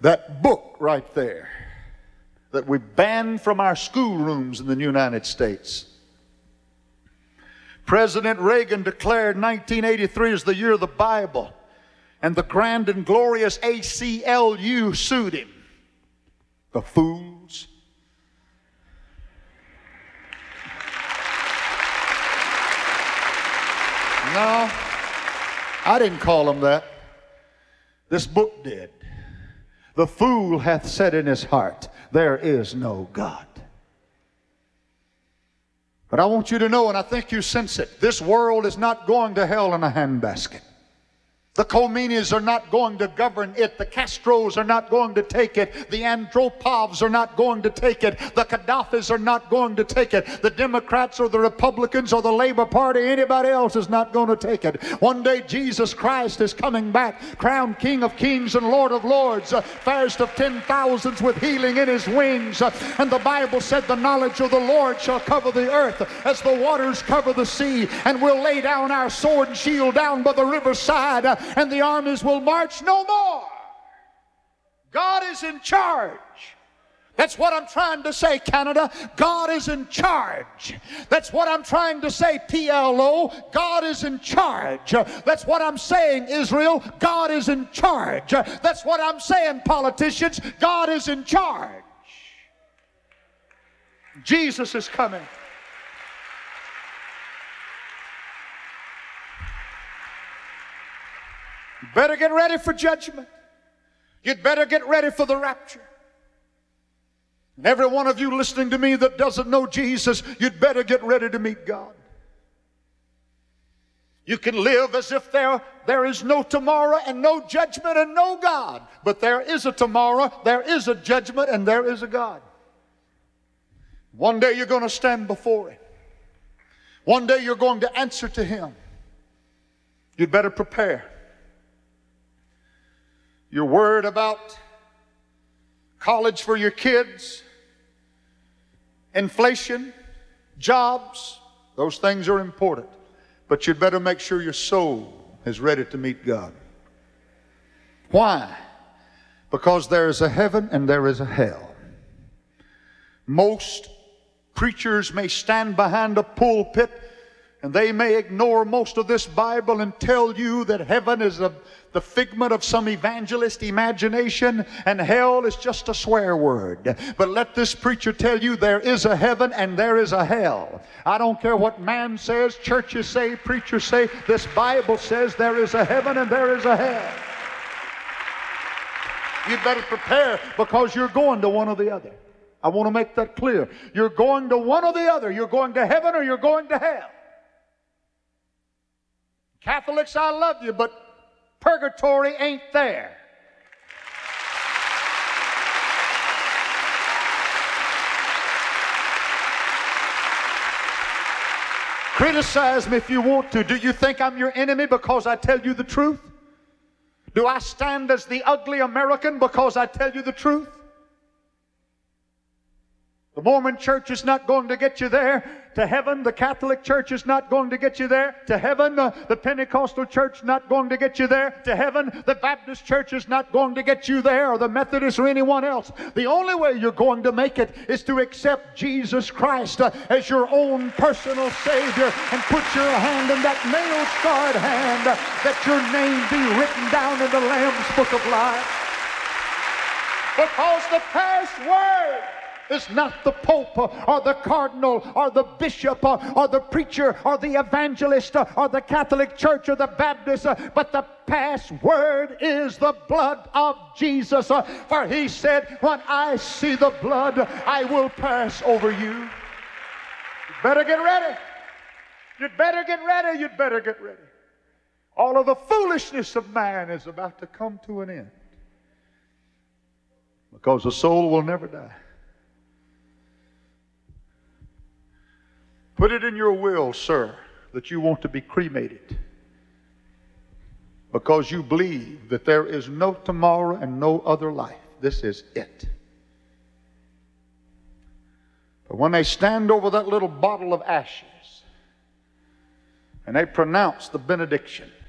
That book right there that we banned from our schoolrooms in the United States. President Reagan declared 1983 is the year of the Bible, and the grand and glorious ACLU sued him. The fools. No, I didn't call them that. This book did. The fool hath said in his heart, there is no God. But I want you to know, and I think you sense it, this world is not going to hell in a handbasket. The Khomeinis are not going to govern it. The Castros are not going to take it. The Andropovs are not going to take it. The Gaddafis are not going to take it. The Democrats or the Republicans or the Labor Party, anybody else is not going to take it. One day Jesus Christ is coming back, crowned King of Kings and Lord of Lords, fairest of 10,000s with healing in his wings. And the Bible said the knowledge of the Lord shall cover the earth as the waters cover the sea. And we'll lay down our sword and shield down by the riverside, and the armies will march no more. God is in charge. That's what I'm trying to say, Canada. God is in charge. That's what I'm trying to say, PLO. God is in charge. That's what I'm saying, Israel. God is in charge. That's what I'm saying, politicians. God is in charge. Jesus is coming. Better get ready for judgment. You'd better get ready for the rapture. And every one of you listening to me that doesn't know Jesus, you'd better get ready to meet God. You can live as if there is no tomorrow and no judgment and no God. But there is a tomorrow, there is a judgment, and there is a God. One day you're going to stand before Him. One day you're going to answer to Him. You'd better prepare. You're worried about college for your kids, inflation, jobs. Those things are important. But you'd better make sure your soul is ready to meet God. Why? Because there is a heaven and there is a hell. Most preachers may stand behind a pulpit and they may ignore most of this Bible and tell you that heaven is the figment of some evangelist imagination and hell is just a swear word. But let this preacher tell you there is a heaven and there is a hell. I don't care what man says, churches say, preachers say, this Bible says there is a heaven and there is a hell. You'd better prepare because you're going to one or the other. I want to make that clear. You're going to one or the other. You're going to heaven or you're going to hell. Catholics, I love you, but purgatory ain't there. Criticize me if you want to. Do you think I'm your enemy because I tell you the truth? Do I stand as the ugly American because I tell you the truth? The Mormon church is not going to get you there to heaven. The Catholic church is not going to get you there to heaven. The Pentecostal church is not going to get you there to heaven. The Baptist church is not going to get you there, or the Methodist or anyone else. The only way you're going to make it is to accept Jesus Christ as your own personal Savior and put your hand in that nail-scarred hand, that your name be written down in the Lamb's Book of Life. Because the past word is not the Pope or the Cardinal or the Bishop or the preacher or the evangelist or the Catholic Church or the Baptist, but the past word is the blood of Jesus. For He said, when I see the blood, I will pass over you. You better get ready. You'd better get ready. You'd better get ready. All of the foolishness of man is about to come to an end. Because the soul will never die. Put it in your will, sir, that you want to be cremated because you believe that there is no tomorrow and no other life. This is it. But when they stand over that little bottle of ashes and they pronounce the benediction,